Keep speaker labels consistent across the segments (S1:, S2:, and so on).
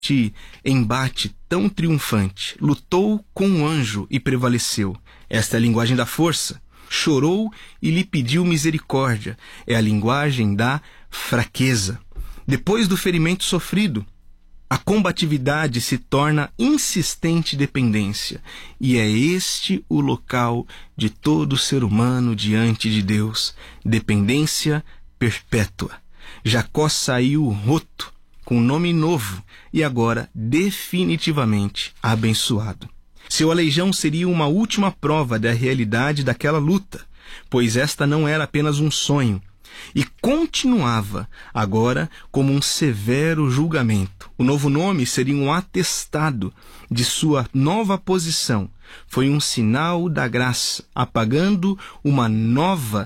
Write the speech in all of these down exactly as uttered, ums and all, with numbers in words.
S1: Este embate tão triunfante, lutou com o anjo e prevaleceu. Esta é a linguagem da força. Chorou e lhe pediu misericórdia. É a linguagem da fraqueza. Depois do ferimento sofrido, a combatividade se torna insistente dependência. E é este o local de todo ser humano diante de Deus. Dependência perpétua. Jacó saiu roto, com um nome novo e agora definitivamente abençoado. Seu aleijão seria uma última prova da realidade daquela luta, pois esta não era apenas um sonho, e continuava agora como um severo julgamento. O novo nome seria um atestado de sua nova posição. Foi um sinal da graça, apagando uma nova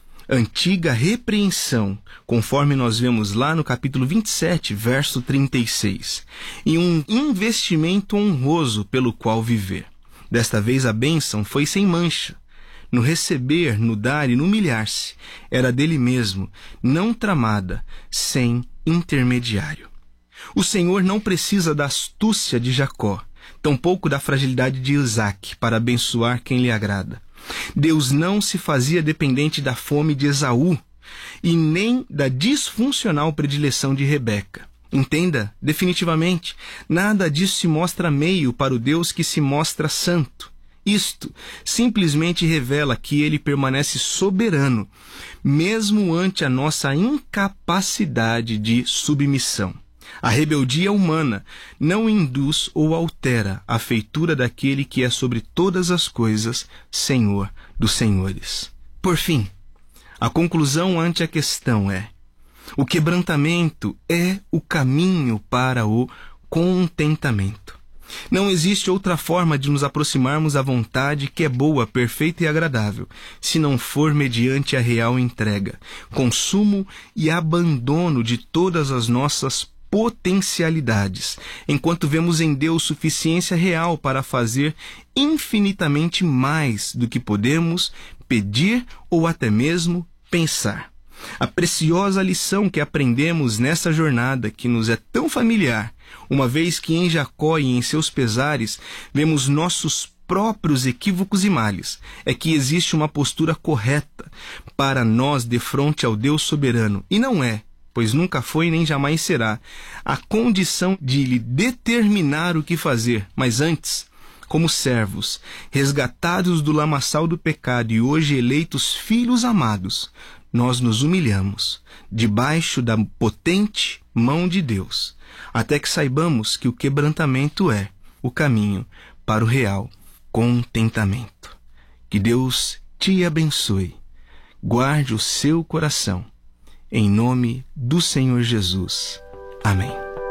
S1: antiga repreensão, conforme nós vemos lá no capítulo vinte e sete, verso trinta e seis, e um investimento honroso pelo qual viver. Desta vez a bênção foi sem mancha. No receber, no dar e no humilhar-se, era dele mesmo, não tramada, sem intermediário. O Senhor não precisa da astúcia de Jacó, tampouco da fragilidade de Isaac para abençoar quem lhe agrada. Deus não se fazia dependente da fome de Esaú e nem da disfuncional predileção de Rebeca. Entenda, definitivamente, nada disso se mostra meio para o Deus que se mostra santo. Isto simplesmente revela que ele permanece soberano, mesmo ante a nossa incapacidade de submissão. A rebeldia humana não induz ou altera a feitura daquele que é sobre todas as coisas Senhor dos senhores. Por fim, a conclusão ante a questão é: o quebrantamento é o caminho para o contentamento. Não existe outra forma de nos aproximarmos à vontade que é boa, perfeita e agradável, se não for mediante a real entrega, consumo e abandono de todas as nossas potencialidades, enquanto vemos em Deus suficiência real para fazer infinitamente mais do que podemos pedir ou até mesmo pensar. A preciosa lição que aprendemos nessa jornada, que nos é tão familiar, uma vez que em Jacó e em seus pesares vemos nossos próprios equívocos e males, é que existe uma postura correta para nós defronte ao Deus soberano, e não é, pois nunca foi nem jamais será, a condição de lhe determinar o que fazer, mas antes, como servos, resgatados do lamaçal do pecado e hoje eleitos filhos amados, nós nos humilhamos debaixo da potente mão de Deus, até que saibamos que o quebrantamento é o caminho para o real contentamento. Que Deus te abençoe, guarde o seu coração, em nome do Senhor Jesus. Amém.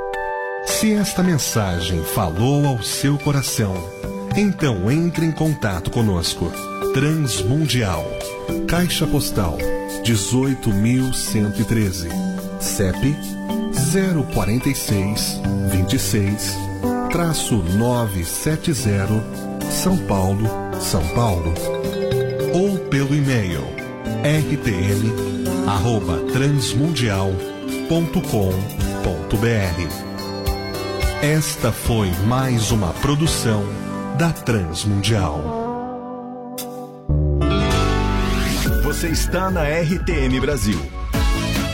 S2: Se esta mensagem falou ao seu coração, então entre em contato conosco. Transmundial, Caixa Postal dezoito mil cento e treze, C E P zero quatro seis, vinte e seis, novecentos e setenta, São Paulo, São Paulo. Ou pelo e-mail r t m arroba transmundial ponto com ponto b r. Esta foi mais uma produção da Transmundial.
S3: Você está na R T M Brasil,